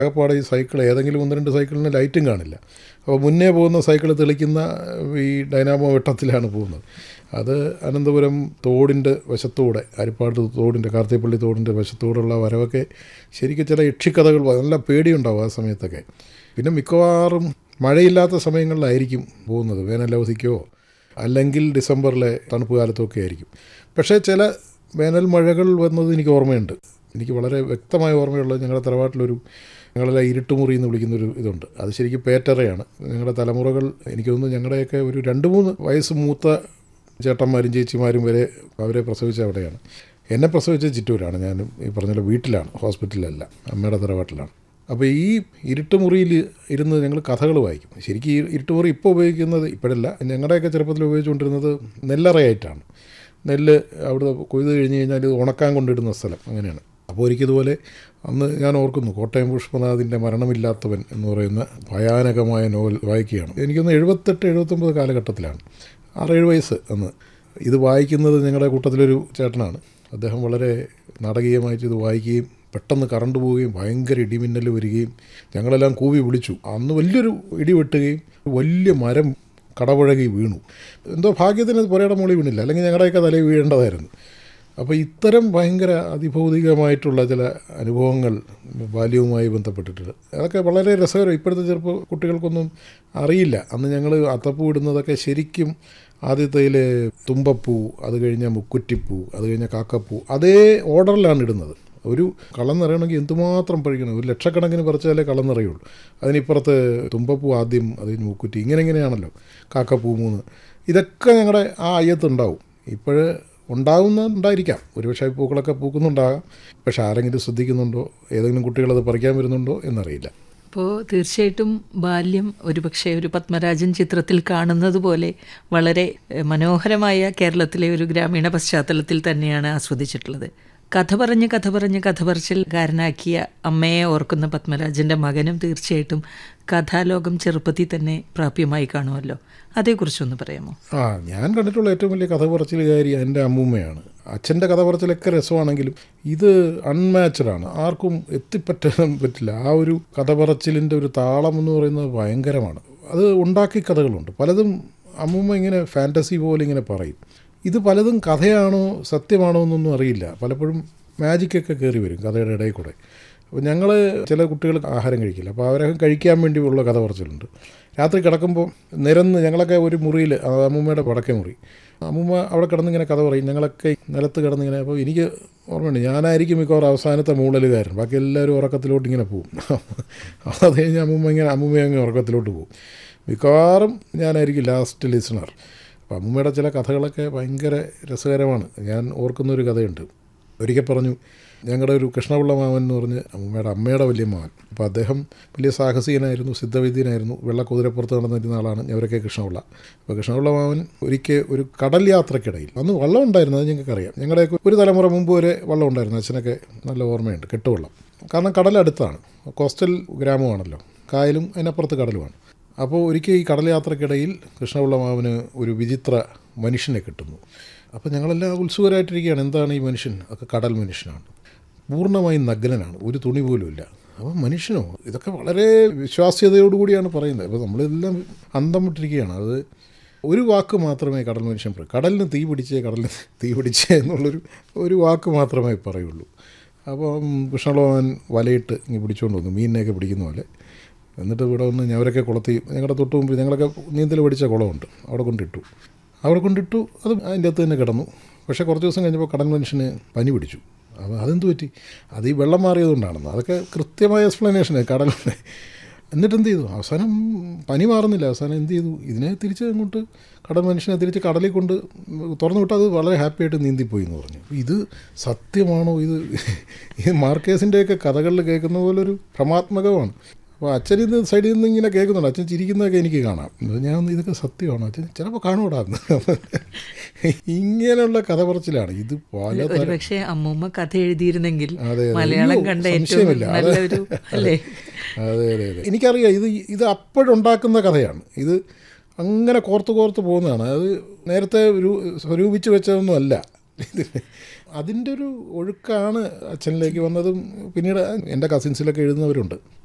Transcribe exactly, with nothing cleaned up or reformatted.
ആകപ്പാടെ ഈ സൈക്കിൾ ഏതെങ്കിലും ഒന്ന് രണ്ട് സൈക്കിളിന് ലൈറ്റും കാണില്ല. അപ്പോൾ മുന്നേ പോകുന്ന സൈക്കിൾ തെളിക്കുന്ന ഈ ഡൈനാമോ വെട്ടത്തിലാണ് പോകുന്നത്. അത് അനന്തപുരം തോടിൻ്റെ വശത്തൂടെ, അരിപ്പാട് തോടിൻ്റെ, കാർത്തികപ്പള്ളി തോടിൻ്റെ വശത്തൂടെയുള്ള വരവൊക്കെ ശരിക്കും ചില യക്ഷിക്കഥകൾ, നല്ല പേടിയുണ്ടാവും ആ സമയത്തൊക്കെ. പിന്നെ മിക്കവാറും മഴയില്ലാത്ത സമയങ്ങളിലായിരിക്കും പോകുന്നത്, വേനലവധിക്കോ അല്ലെങ്കിൽ ഡിസംബറിലെ തണുപ്പ് കാലത്തൊക്കെ ആയിരിക്കും. പക്ഷേ ചില വേനൽ മഴകൾ വന്നത് എനിക്ക് ഓർമ്മയുണ്ട്. എനിക്ക് വളരെ വ്യക്തമായ ഓർമ്മയുള്ളത്, ഞങ്ങളുടെ തറവാട്ടിലൊരു, ഞങ്ങളെല്ലാം ഇരുട്ടുമുറി എന്ന് വിളിക്കുന്നൊരു ഇതുണ്ട്. അത് ശരിക്കും പേറ്ററയാണ്. ഞങ്ങളുടെ തലമുറകൾ, എനിക്ക് തോന്നുന്നു ഞങ്ങളുടെയൊക്കെ ഒരു രണ്ട് മൂന്ന് വയസ്സ് മൂത്ത ചേട്ടന്മാരും ചേച്ചിമാരും വരെ അവരെ പ്രസവിച്ച അവിടെയാണ്. എന്നെ പ്രസവിച്ച ചിറ്റൂരാണ്. ഞാൻ ഈ പറഞ്ഞ വീട്ടിലാണ്, ഹോസ്പിറ്റലിലല്ല, അമ്മയുടെ തറവാട്ടിലാണ്. അപ്പോൾ ഈ ഇരുട്ടുമുറിയിൽ ഇരുന്ന് ഞങ്ങൾ കഥകൾ വായിക്കും. ശരിക്കും ഈ ഇരുട്ടുമുറി ഇപ്പോൾ ഉപയോഗിക്കുന്നത്, ഇപ്പോഴല്ല, ഞങ്ങളുടെയൊക്കെ ചെറുപ്പത്തിൽ ഉപയോഗിച്ചുകൊണ്ടിരുന്നത് നെല്ലറയായിട്ടാണ്. നെല്ല് അവിടെ കൊയ്ത് കഴിഞ്ഞ് കഴിഞ്ഞാൽ ഇത് ഉണക്കാൻ കൊണ്ടിടുന്ന സ്ഥലം, അങ്ങനെയാണ്. അപ്പോൾ ഒരിക്കതുപോലെ അന്ന് ഞാൻ ഓർക്കുന്നു, കോട്ടയം പുഷ്പനാഥിൻ്റെ മരണമില്ലാത്തവൻ എന്ന് പറയുന്ന ഭയാനകമായ നോവൽ വായിക്കുകയാണ്. എനിക്കൊന്ന് എഴുപത്തെട്ട് എഴുപത്തൊമ്പത് കാലഘട്ടത്തിലാണ്, ആറേഴ് വയസ്സ് അന്ന്. ഇത് വായിക്കുന്നത് ഞങ്ങളുടെ കൂട്ടത്തിലൊരു ചേട്ടനാണ്. അദ്ദേഹം വളരെ നാടകീയമായിട്ട് ഇത് വായിക്കുകയും പെട്ടെന്ന് കറണ്ട് പോവുകയും ഭയങ്കര ഇടിമിന്നൽ വരികയും ഞങ്ങളെല്ലാം കൂവി വിളിച്ചു. അന്ന് വലിയൊരു ഇടി വെട്ടുകയും വലിയ മരം കടപുഴകി വീണു. എന്തോ ഭാഗ്യത്തിന് പുരയുടെ മുകളിൽ വീണില്ല, അല്ലെങ്കിൽ ഞങ്ങളുടെയൊക്കെ തലയിൽ വീഴേണ്ടതായിരുന്നു. അപ്പോൾ ഇത്തരം ഭയങ്കര അതിഭൗതികമായിട്ടുള്ള ചില അനുഭവങ്ങൾ ബാല്യവുമായി ബന്ധപ്പെട്ടിട്ടുണ്ട്. അതൊക്കെ വളരെ രസകരം. ഇപ്പോഴത്തെ ചെറുപ്പ കുട്ടികൾക്കൊന്നും അറിയില്ല. അന്ന് ഞങ്ങൾ അത്തപ്പൂ ഇടുന്നതൊക്കെ ശരിക്കും ആദ്യത്തേൽ തുമ്പപ്പൂ, അത് കഴിഞ്ഞാൽ മുക്കുറ്റിപ്പൂ, അത് കഴിഞ്ഞാൽ കാക്കപ്പൂ, അതേ ഓർഡറിലാണ് ഇടുന്നത്. ഒരു കളം നിറയണമെങ്കിൽ എന്തുമാത്രം പഴിക്കണം, ഒരു ലക്ഷക്കണക്കിന് പറിച്ചാലേ കളം നിറയുള്ളൂ. അതിനിപ്പുറത്ത് തുമ്പപ്പൂ ആദ്യം, അത് കഴിഞ്ഞ് മുക്കുറ്റി, ഇങ്ങനെ ഇങ്ങനെയാണല്ലോ, കാക്കപ്പൂ മൂന്ന്. ഇതൊക്കെ ഞങ്ങളുടെ ആ അയ്യത്തുണ്ടാവും. ഇപ്പോൾ ഉണ്ടാകുന്നുണ്ടായിരിക്കാം, ഒരുപക്ഷെ പൂക്കളൊക്കെ പൂക്കുന്നുണ്ടാകാം. പക്ഷെ ആരെങ്കിലും ശ്രദ്ധിക്കുന്നുണ്ടോ, ഏതെങ്കിലും കുട്ടികളത് പറിക്കാൻ വരുന്നുണ്ടോ എന്നറിയില്ല. അപ്പോൾ തീർച്ചയായിട്ടും ബാല്യം ഒരുപക്ഷെ ഒരു പത്മരാജൻ ചിത്രത്തിൽ കാണുന്നത് പോലെ വളരെ മനോഹരമായ കേരളത്തിലെ ഒരു ഗ്രാമീണ പശ്ചാത്തലത്തിൽ തന്നെയാണ് ആസ്വദിച്ചിട്ടുള്ളത്. കഥ പറഞ്ഞ് കഥ പറഞ്ഞ് കഥ പറച്ചിൽക്കാരനാക്കിയ അമ്മയെ ഓർക്കുന്ന പത്മരാജൻ്റെ മകനും തീർച്ചയായിട്ടും കഥാലോകം ചെറുപ്പത്തിൽ തന്നെ പ്രാപ്യമായി കാണുമല്ലോ. അതേക്കുറിച്ചൊന്ന് പറയാമോ? ആ, ഞാൻ കണ്ടിട്ടുള്ള ഏറ്റവും വലിയ കഥ പറച്ചിലുകാരി എൻ്റെ അമ്മൂമ്മയാണ്. അച്ഛൻ്റെ കഥ പറച്ചിലൊക്കെ രസമാണെങ്കിലും ഇത് അൺമാച്ചഡാണ്, ആർക്കും എത്തിപ്പറ്റാൻ പറ്റില്ല. ആ ഒരു കഥ പറച്ചിലിൻ്റെ ഒരു താളം എന്ന് പറയുന്നത് ഭയങ്കരമാണ്. അത് ഉണ്ടാക്കി കഥകളുണ്ട് പലതും. അമ്മൂമ്മ ഇങ്ങനെ ഫാൻറ്റസി പോലെ ഇങ്ങനെ പറയും. ഇത് പലതും കഥയാണോ സത്യമാണോ എന്നൊന്നും അറിയില്ല. പലപ്പോഴും മാജിക്കൊക്കെ കയറി വരും കഥയുടെ ഇടയിൽ കൂടെ. അപ്പോൾ ഞങ്ങൾ, ചില കുട്ടികൾ ആഹാരം കഴിക്കില്ല, അപ്പോൾ അവരെ കഴിക്കാൻ വേണ്ടി ഉള്ള കഥ പറച്ചിലുണ്ട്. രാത്രി കിടക്കുമ്പോൾ നിരന്ന്, ഞങ്ങളൊക്കെ ഒരു മുറിയിൽ, അമ്മൂമ്മയുടെ വടക്കേ മുറി, അമ്മൂമ്മ അവിടെ കിടന്നിങ്ങനെ കഥ പറയും, ഞങ്ങളൊക്കെ നിലത്ത് കിടന്നിങ്ങനെ. അപ്പോൾ എനിക്ക് ഓർമ്മയുണ്ട്, ഞാനായിരിക്കും മിക്കവാറും അവസാനത്തെ മൂളലുകാരൻ, ബാക്കി എല്ലാവരും ഉറക്കത്തിലോട്ട് ഇങ്ങനെ പോകും. അത് കഴിഞ്ഞ് അമ്മൂമ്മ ഇങ്ങനെ അമ്മൂമ്മ അങ്ങ് ഉറക്കത്തിലോട്ട് പോകും. മിക്കവാറും ഞാനായിരിക്കും ലാസ്റ്റ് ലിസണർ. അപ്പോൾ അമ്മൂമ്മയുടെ ചില കഥകളൊക്കെ ഭയങ്കര രസകരമാണ്. ഞാൻ ഓർക്കുന്നൊരു കഥയുണ്ട്. ഒരിക്കൽ പറഞ്ഞു, ഞങ്ങളുടെ ഒരു കൃഷ്ണപിള്ള മാമൻ എന്ന് പറഞ്ഞ് അമ്മയുടെ അമ്മയുടെ വലിയ മാമൻ. അപ്പോൾ അദ്ദേഹം വലിയ സാഹസികനായിരുന്നു, സിദ്ധവൈദ്യനായിരുന്നു, വെള്ളക്കുതിരപ്പുറത്ത് നടന്നിരുന്ന ആളാണ് ഞവരൊക്കെ കൃഷ്ണപിള്ള. അപ്പോൾ കൃഷ്ണപിള്ള മാമൻ ഒരിക്കൽ ഒരു കടൽ യാത്രക്കിടയിൽ, അന്ന് വള്ളം ഉണ്ടായിരുന്നു, അത് ഞങ്ങൾക്കറിയാം, ഞങ്ങളുടെയൊക്കെ ഒരു തലമുറ മുമ്പ് വരെ വള്ളം ഉണ്ടായിരുന്നു. അച്ഛനൊക്കെ നല്ല ഓർമ്മയുണ്ട്, കെട്ടുവള്ളം. കാരണം കടലടുത്താണ്, കോസ്റ്റൽ ഗ്രാമമാണല്ലോ, കായലും അതിനപ്പുറത്ത് കടലുമാണ്. അപ്പോൾ ഒരിക്കൽ ഈ കടൽ യാത്രക്കിടയിൽ കൃഷ്ണപിള്ള മാമന് ഒരു വിചിത്ര മനുഷ്യനെ കിട്ടുന്നു. അപ്പോൾ ഞങ്ങളെല്ലാം ഉത്സുകരായിട്ടിരിക്കുകയാണ്, എന്താണ് ഈ മനുഷ്യൻ? ഒക്കെ കടൽ മനുഷ്യനാണ്, പൂർണ്ണമായും നഗ്നനാണ്, ഒരു തുണി പോലും ഇല്ല. അപ്പോൾ മനുഷ്യനോ? ഇതൊക്കെ വളരെ വിശ്വാസ്യതയോടുകൂടിയാണ് പറയുന്നത്. അപ്പോൾ നമ്മളെല്ലാം അന്തം വിട്ടിരിക്കുകയാണ്. അത് ഒരു വാക്ക് മാത്രമേ കടൽ മനുഷ്യൻ പറയൂ, കടലിന് തീ പിടിച്ചേ, കടലിന് തീ പിടിച്ചേ എന്നുള്ളൊരു ഒരു വാക്ക് മാത്രമേ പറയുള്ളൂ. അപ്പം കൃഷ്ണപിള്ളമാവൻ വലയിട്ട് ഇങ്ങനെ പിടിച്ചുകൊണ്ട് വന്നു, മീനിനെയൊക്കെ പിടിക്കുന്ന പോലെ. എന്നിട്ട് ഇവിടെ വന്ന് ഞവരൊക്കെ കുളത്തി, ഞങ്ങളുടെ തൊട്ട് മുമ്പ് ഞങ്ങളൊക്കെ നീന്തൽ പഠിച്ച കുളമുണ്ട്, അവിടെ കൊണ്ടിട്ടു. അവിടെ കൊണ്ടിട്ടു അത് അതിൻ്റെ അകത്ത് തന്നെ കിടന്നു. പക്ഷേ കുറച്ച് ദിവസം കഴിഞ്ഞപ്പോൾ കടൽ മനുഷ്യന് പനി പിടിച്ചു. അപ്പോൾ അതെന്ത് പറ്റി? അത് ഈ വെള്ളം മാറിയതുകൊണ്ടാണെന്ന്. അതൊക്കെ കൃത്യമായ എക്സ്പ്ലനേഷന് കടലിൻ്റെ. എന്നിട്ട് എന്ത് ചെയ്തു? അവസാനം പനി മാറുന്നില്ല. അവസാനം എന്ത് ചെയ്തു? ഇതിനെ തിരിച്ച് അങ്ങോട്ട് കടൽ മനുഷ്യനെ തിരിച്ച് കടലിൽ കൊണ്ട് തുറന്നു വിട്ട് അത് വളരെ ഹാപ്പി ആയിട്ട് നീന്തിപ്പോയി എന്ന് പറഞ്ഞു. ഇത് സത്യമാണോ? ഇത് ഈ മാർക്കേസിൻ്റെയൊക്കെ കഥകളിൽ കേൾക്കുന്ന പോലൊരു ഭ്രമാത്മകമാണ്. അപ്പോൾ അച്ഛൻ ഇത് സൈഡിൽ നിന്ന് ഇങ്ങനെ കേൾക്കുന്നുണ്ട്, അച്ഛൻ ചിരിക്കുന്നതൊക്കെ എനിക്ക് കാണാം. ഞാൻ ഇതൊക്കെ സത്യമാണോ അച്ഛൻ? ചിലപ്പോൾ കാണൂടാന്ന്. ഇങ്ങനെയുള്ള കഥ പറച്ചിലാണ് ഇത്. പല പക്ഷേ അമ്മൂമ്മ കഥ എഴുതിയിരുന്നെങ്കിൽ അതെ മലയാളം കണ്ട സംശയമില്ല. അതെ അതെ അതെ അതെ എനിക്കറിയാം. ഇത് ഇത് അപ്പോഴുണ്ടാക്കുന്ന കഥയാണ്. ഇത് അങ്ങനെ കോർത്ത് കോർത്ത് പോകുന്നതാണ്. അത് നേരത്തെ ഒരു സ്വരൂപിച്ച് വെച്ചതൊന്നും അല്ല. ഇത് അതിൻ്റെ ഒരു ഒഴുക്കാണ് അച്ഛനിലേക്ക് വന്നതും. പിന്നീട് എൻ്റെ കസിൻസിലൊക്കെ എഴുതുന്നവരുണ്ട്.